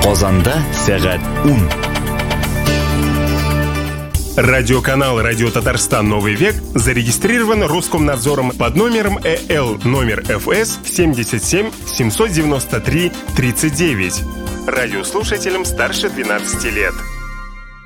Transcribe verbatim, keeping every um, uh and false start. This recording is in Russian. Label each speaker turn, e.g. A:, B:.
A: Qozonda сәгать ун.
B: Радиоканал «Радио Татарстан. Новый век» зарегистрирован Роскомнадзором под номером Э Л номер Ф С семьдесят семь семьсот девяносто три тридцать девять. Радиослушателям старше двенадцати лет.